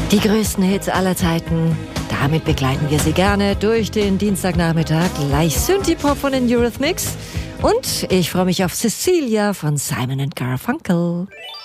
Die größten Hits aller Zeiten. Damit begleiten wir Sie gerne durch den Dienstagnachmittag. Gleich Synthie-Pop von den Eurythmics. Und ich freue mich auf Cecilia von Simon & Garfunkel.